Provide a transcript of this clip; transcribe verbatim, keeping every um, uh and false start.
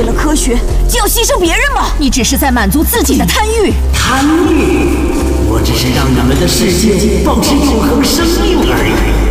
了科学，就要牺牲别人吗？你只是在满足自己的贪欲。 贪欲？我只是让你们的世界保持永恒生命而已。